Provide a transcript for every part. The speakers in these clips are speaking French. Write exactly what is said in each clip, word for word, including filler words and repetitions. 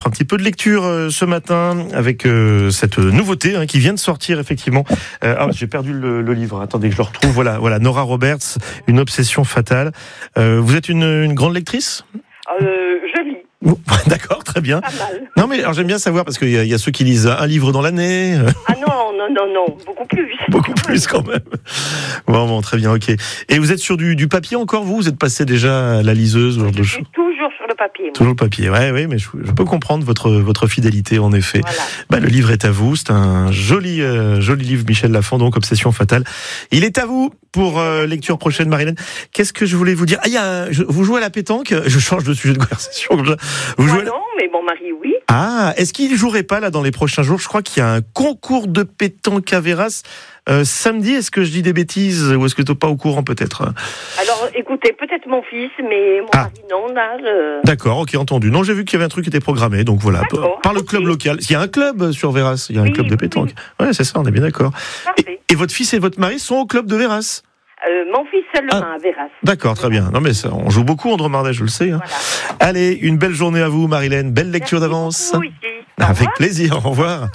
un petit peu de lecture euh, ce matin avec euh, cette nouveauté hein, qui vient de sortir effectivement. Euh, ah, j'ai perdu le, le livre. Attendez que je le retrouve. Voilà, voilà, Nora Roberts, Une obsession fatale. Euh, vous êtes une, une grande lectrice ? euh, Je lis. D'accord, très bien. Pas mal. Non mais alors j'aime bien savoir parce qu'il y, y a ceux qui lisent un livre dans l'année. Ah non, non, non, non, beaucoup plus. Beaucoup plus quand même. Bon, bon, très bien, ok. Et vous êtes sur du, du papier encore, vous ? Vous êtes passé déjà à la liseuse ou genre de choses ? Toujours sur le papier. Moi. Toujours le papier, ouais, ouais, mais je, je peux comprendre votre votre fidélité en effet. Voilà. Bah, le livre est à vous, c'est un joli euh, joli livre, Michel Lafon, donc Obsession fatale. Il est à vous pour euh, lecture prochaine, Marilène. Qu'est-ce que je voulais vous dire ? Ah, il y a, je, vous jouez à la pétanque ? Je change de sujet de conversation comme ça. Vous Moi jouez à la... non, mais mon mari oui. Ah, est-ce qu'il jouerait pas là dans les prochains jours ? Je crois qu'il y a un concours de pétanque à Véras euh, samedi. Est-ce que je dis des bêtises ou est-ce que tu n'es pas au courant peut-être ? Alors, écoutez, peut-être mon fils, mais mon Ah. mari non, là. Je... D'accord, ok, entendu. Non, j'ai vu qu'il y avait un truc qui était programmé, donc voilà. D'accord, Par le club ok. local. Il y a un club sur Véras, il y a un Oui, club de oui, pétanque. Ouais, c'est ça, on est bien d'accord. Parfait. Et, et votre fils et votre mari sont au club de Véras ? Euh, mon fils seulement Ah. à Véras. D'accord, très bien. Non mais ça, on joue beaucoup en Dromardais, je le sais. Hein. Voilà. Allez, une belle journée à vous, Marilène. Belle lecture Merci d'avance. beaucoup, ici. Au Avec revoir. plaisir, au revoir.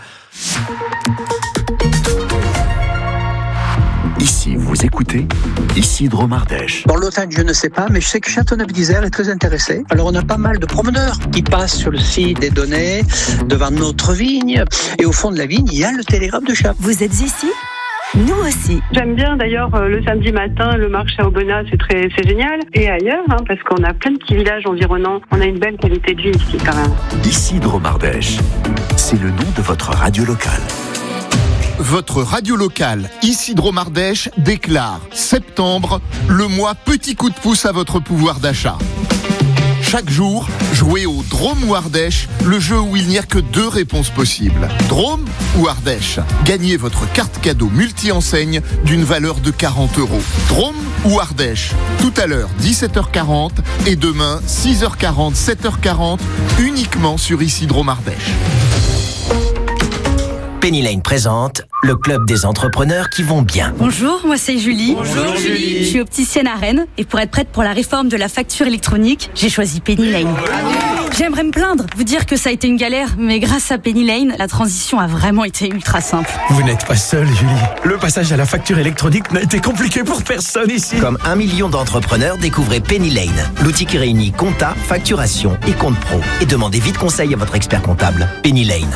Ici, vous écoutez Ici Dromardèche. Dans l'Automne, je ne sais pas, mais je sais que Châteauneuf-d'Isère est très intéressé. Alors, on a pas mal de promeneurs qui passent sur le site des données, devant notre vigne. Et au fond de la vigne, il y a le télégraphe de Chap. Vous êtes ici ? Nous aussi. J'aime bien d'ailleurs euh, le samedi matin, le marché à Aubenas, c'est très, c'est génial. Et ailleurs, hein, parce qu'on a plein de petits villages environnants. On a une belle qualité de vie ici quand même. Ici Dromardèche. C'est le nom de votre radio locale. Votre radio locale, ici Dromardèche, déclare septembre, le mois petit coup de pouce à votre pouvoir d'achat. Chaque jour, jouez au Drôme ou Ardèche, le jeu où il n'y a que deux réponses possibles. Drôme ou Ardèche. Gagnez votre carte cadeau multi-enseigne d'une valeur de quarante euros. Drôme ou Ardèche. Tout à l'heure, dix-sept heures quarante et demain, six heures quarante, sept heures quarante, uniquement sur ici Drôme Ardèche. Penny Lane présente le club des entrepreneurs qui vont bien. Bonjour, moi c'est Julie. Bonjour Julie. Je suis opticienne à Rennes et pour être prête pour la réforme de la facture électronique, j'ai choisi Penny Lane. J'aimerais me plaindre, vous dire que ça a été une galère, mais grâce à Penny Lane, la transition a vraiment été ultra simple. Vous n'êtes pas seule, Julie. Le passage à la facture électronique n'a été compliqué pour personne ici. Comme un million d'entrepreneurs, découvrez Penny Lane, l'outil qui réunit compta, facturation et compte pro. Et demandez vite conseil à votre expert comptable. Penny Lane.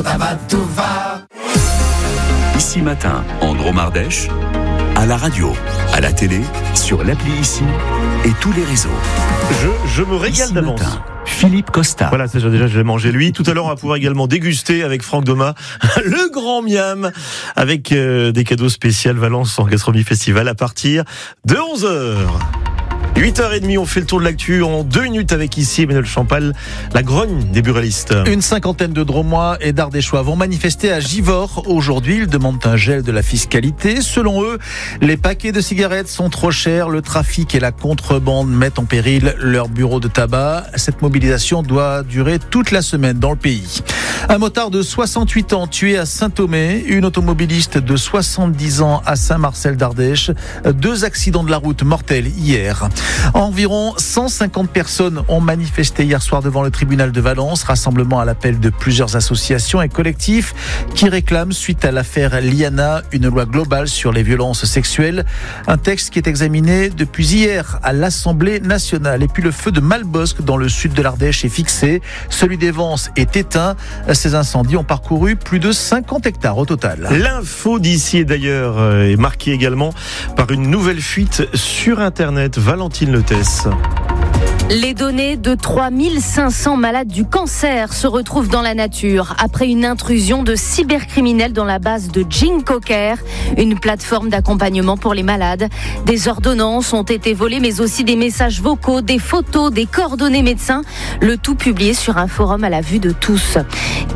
Ici matin, en Dromardèche, à la radio, à la télé, sur l'appli Ici et tous les réseaux. Je, je me régale Ici d'avance. matin, Philippe Costa. Voilà, c'est déjà, je vais manger lui. Tout à l'heure, on va pouvoir également déguster avec Franck Doma le grand miam avec euh, des cadeaux spéciaux Valence en Gastronomie Festival à partir de onze heures. huit heures trente, on fait le tour de l'actu en deux minutes avec ici Emmanuel Champal, la grogne des buralistes. Une cinquantaine de Dromois et d'Ardéchois vont manifester à Givors aujourd'hui. Ils demandent un gel de la fiscalité. Selon eux, les paquets de cigarettes sont trop chers. Le trafic et la contrebande mettent en péril leur bureau de tabac. Cette mobilisation doit durer toute la semaine dans le pays. Un motard de soixante-huit ans tué à Saint-Thomé. Une automobiliste de soixante-dix ans à Saint-Marcel d'Ardèche. Deux accidents de la route mortels hier. Environ cent cinquante personnes ont manifesté hier soir devant le tribunal de Valence, rassemblement à l'appel de plusieurs associations et collectifs qui réclament, suite à l'affaire Liana, une loi globale sur les violences sexuelles. Un texte qui est examiné depuis hier à l'Assemblée nationale. Et puis le feu de Malbosc dans le sud de l'Ardèche est fixé. Celui des Vences est éteint. Ces incendies ont parcouru plus de cinquante hectares au total. L'info d'ici et d'ailleurs est marquée également par une nouvelle fuite sur Internet. Valentine Letès. Les données de trois mille cinq cents malades du cancer se retrouvent dans la nature après une intrusion de cybercriminels dans la base de Ginkgo-Care, une plateforme d'accompagnement pour les malades. Des ordonnances ont été volées, mais aussi des messages vocaux, des photos, des coordonnées médecins, le tout publié sur un forum à la vue de tous. Qui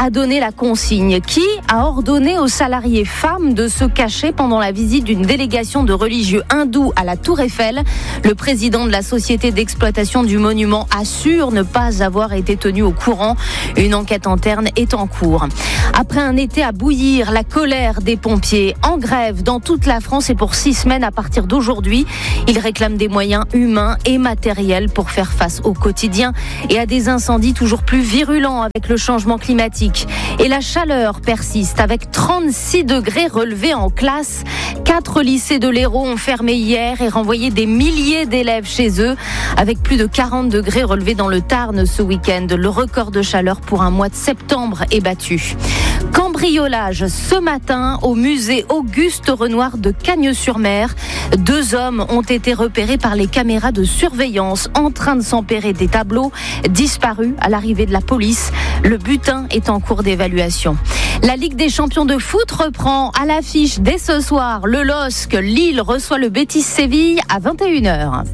a donné la consigne. Qui a ordonné aux salariés femmes de se cacher pendant la visite d'une délégation de religieux hindous à la Tour Eiffel? Le président de la société d'exploitation du monument assure ne pas avoir été tenu au courant. Une enquête interne est en cours. Après un été à bouillir, la colère des pompiers en grève dans toute la France et pour six semaines à partir d'aujourd'hui. Ils réclament des moyens humains et matériels pour faire face au quotidien et à des incendies toujours plus virulents avec le changement climatique. Et la chaleur persiste avec trente-six degrés relevés en classe. Quatre lycées de l'Hérault ont fermé hier et renvoyé des milliers d'élèves chez eux avec plus de quarante degrés relevés dans le Tarn ce week-end. Le record de chaleur pour un mois de septembre est battu. Cambriolage ce matin au musée Auguste Renoir de Cagnes-sur-Mer. Deux hommes ont été repérés par les caméras de surveillance en train de s'emparer des tableaux, disparus à l'arrivée de la police. Le butin est en cours d'évaluation. La Ligue des champions de foot reprend à l'affiche dès ce soir. Le L O S C, Lille reçoit le Betis Séville à vingt et une heures.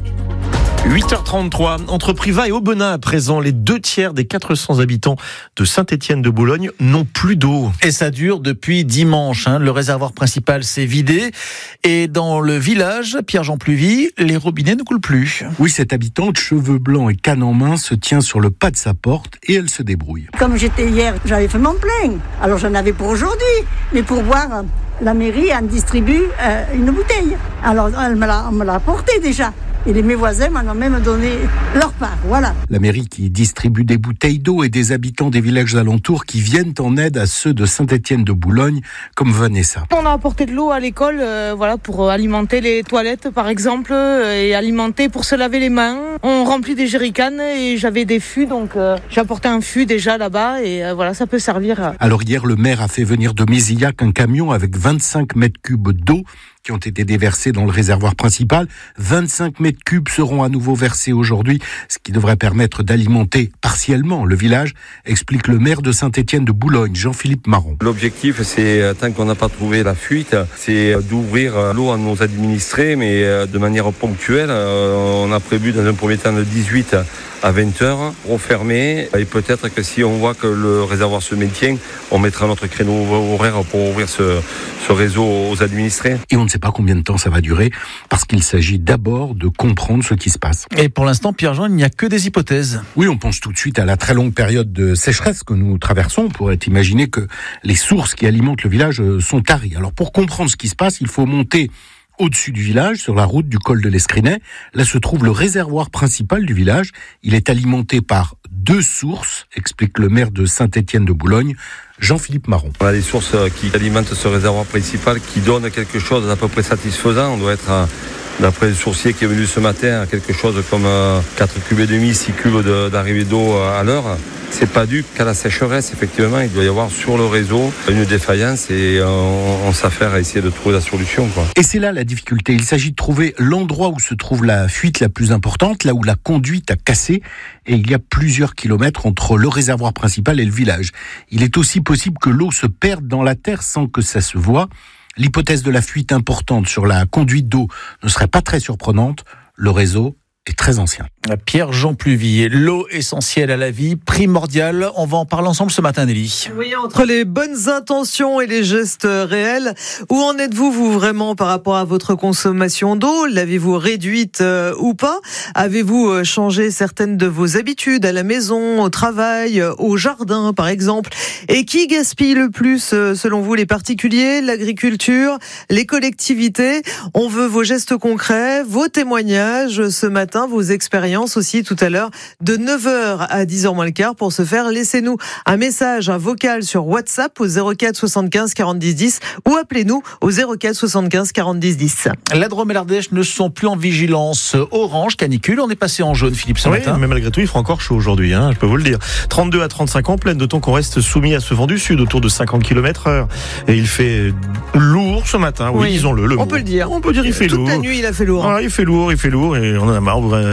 huit heures trente-trois, entre Privas et Aubenas à présent, les deux tiers des quatre cents habitants de Saint-Étienne de Boulogne n'ont plus d'eau. Et ça dure depuis dimanche. Hein. Le réservoir principal s'est vidé. Et dans le village, Pierre-Jean Pluvy, les robinets ne coulent plus. Oui, cette habitante, cheveux blancs et canne en main, se tient sur le pas de sa porte et elle se débrouille. Comme j'étais hier, j'avais fait mon plein. Alors j'en avais pour aujourd'hui. Mais pour boire, la mairie en distribue euh, une bouteille. Alors elle me l'a, elle me l'a apporté déjà. Et mes voisins m'en ont même donné leur part, voilà. La mairie qui distribue des bouteilles d'eau et des habitants des villages alentours qui viennent en aide à ceux de Saint-Étienne de Boulogne, comme Vanessa. On a apporté de l'eau à l'école, euh, voilà, pour alimenter les toilettes par exemple, euh, et alimenter pour se laver les mains. On remplit des jerrycans et j'avais des fûts, donc euh, j'ai apporté un fût déjà là-bas et euh, voilà, ça peut servir. Alors hier, le maire a fait venir de Mézillac un camion avec vingt-cinq mètres cubes d'eau qui ont été déversés dans le réservoir principal. vingt-cinq mètres cubes seront à nouveau versés aujourd'hui, ce qui devrait permettre d'alimenter partiellement le village, explique le maire de Saint-Étienne de Boulogne, Jean-Philippe Marron. L'objectif, c'est, tant qu'on n'a pas trouvé la fuite, c'est d'ouvrir l'eau à nos administrés, mais de manière ponctuelle. On a prévu dans un premier temps de dix-huit à vingt heures, refermer, et peut-être que si on voit que le réservoir se maintient, on mettra notre créneau horaire pour ouvrir ce, ce réseau aux administrés. Et on ne sait pas combien de temps ça va durer, parce qu'il s'agit d'abord de comprendre ce qui se passe. Et pour l'instant, Pierre-Jean, il n'y a que des hypothèses. Oui, on pense tout de suite à la très longue période de sécheresse que nous traversons. On pourrait imaginer que les sources qui alimentent le village sont taries. Alors pour comprendre ce qui se passe, il faut monter au-dessus du village, sur la route du col de l'Escrinet. Là se trouve le réservoir principal du village. Il est alimenté par deux sources, explique le maire de Saint-Étienne de Boulogne, Jean-Philippe Marron. On a des sources qui alimentent ce réservoir principal qui donnent quelque chose d'à peu près satisfaisant. On doit être, à, d'après le sourcier qui est venu ce matin, à quelque chose comme quatre cubes et demi, six cubes de, d'arrivée d'eau à l'heure. C'est pas dû qu'à la sécheresse, effectivement. Il doit y avoir sur le réseau une défaillance et on, on s'affaire à essayer de trouver la solution, quoi. Et c'est là la difficulté. Il s'agit de trouver l'endroit où se trouve la fuite la plus importante, là où la conduite a cassé. Et il y a plusieurs kilomètres entre le réservoir principal et le village. Il est aussi possible que l'eau se perde dans la terre sans que ça se voie. L'hypothèse de la fuite importante sur la conduite d'eau ne serait pas très surprenante. Le réseau est très ancien. Pierre-Jean Pluvy, l'eau essentielle à la vie, primordiale. On va en parler ensemble ce matin, Nelly. Oui, entre les bonnes intentions et les gestes réels, où en êtes-vous, vous, vraiment, par rapport à votre consommation d'eau? L'avez-vous réduite euh, ou pas? Avez-vous changé certaines de vos habitudes à la maison, au travail, au jardin, par exemple? Et qui gaspille le plus, euh, selon vous, les particuliers, l'agriculture, les collectivités? On veut vos gestes concrets, vos témoignages ce matin, vos expériences aussi tout à l'heure de neuf heures à dix heures moins le quart. Pour ce faire, laissez-nous un message, un vocal sur WhatsApp au zéro quatre soixante-quinze quarante dix dix ou appelez-nous au zéro quatre soixante-quinze quarante dix dix. La Drôme et l'Ardèche ne sont plus en vigilance orange, canicule. On est passé en jaune, Philippe, ce oui, matin. Mais malgré tout, il fera encore chaud aujourd'hui, hein, je peux vous le dire. trente-deux à trente-cinq en pleine, d'autant qu'on reste soumis à ce vent du sud, autour de cinquante kilomètres heure. Et il fait lourd ce matin, oui, oui disons-le. Le on mot. peut le dire. On peut dire il fait Toute lourd. Toute la nuit, il a fait lourd. Voilà, il fait lourd, il fait lourd, et on en a marre des plumes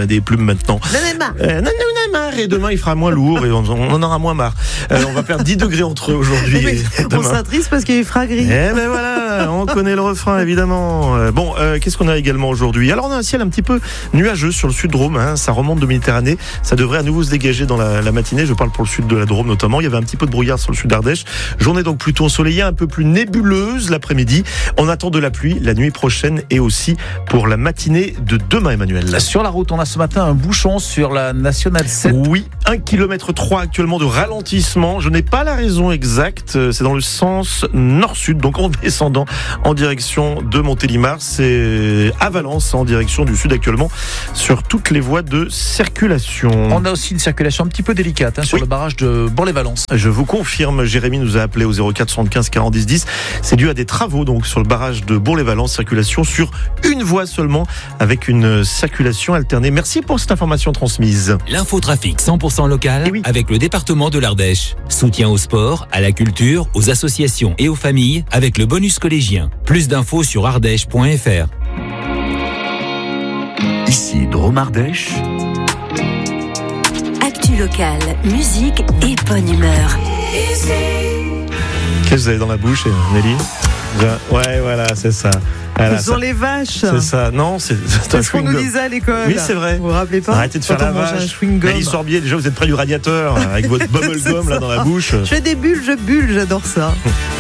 maintenant. Euh, non, non, non, marre. Et demain, il fera moins lourd et on, on en aura moins marre. Euh, on va perdre dix degrés entre eux aujourd'hui et On demain. sera triste parce qu'il fera gris. Eh ben voilà, on connaît le refrain évidemment. Euh, Bon, euh, qu'est-ce qu'on a également aujourd'hui? Alors on a un ciel un petit peu nuageux sur le sud Drôme, hein, ça remonte de Méditerranée, ça devrait à nouveau se dégager dans la, la matinée, je parle pour le sud de la Drôme notamment, il y avait un petit peu de brouillard sur le sud d'Ardèche, journée donc plutôt ensoleillée, un peu plus nébuleuse l'après-midi, on attend de la pluie la nuit prochaine et aussi pour la matinée de demain Emmanuel. Sur la route, on a ce matin un bouchon sur la nationale sept. Oui, un kilomètre trois actuellement de ralentissement, je n'ai pas la raison exacte, c'est dans le sens nord-sud, donc en descendant en direction de Montélimar, c'est à Valence en direction du sud actuellement sur toutes les voies de circulation. On a aussi une circulation un petit peu délicate hein, sur Oui. le barrage de Bourg-les-Valence. Je vous confirme, Jérémy nous a appelé au zéro quatre soixante-quinze quarante dix dix. C'est dû à des travaux donc sur le barrage de Bourg-les-Valence, circulation sur une voie seulement avec une circulation alternée. Merci pour cette information transmise. L'infotrafic cent pour cent local oui. avec le département de l'Ardèche. Soutien au sport, à la culture, aux associations et aux familles avec le bonus collégien. Plus d'infos sur ardèche point f r. Ici Drôme Ardèche. Actu locale, musique et bonne humeur. Qu'est-ce que vous avez dans la bouche, Nelly? Ouais, voilà, c'est ça. Voilà, ce sont ça, les vaches. C'est ça. Non, c'est, c'est, c'est ce qu'on nous disait à l'école. Oui, c'est vrai. Vous vous rappelez pas? Arrêtez de faire la vache. Nelly Sorbier, déjà vous êtes près du radiateur avec votre bubble gum là dans la bouche. Je fais des bulles, je bulle, j'adore ça.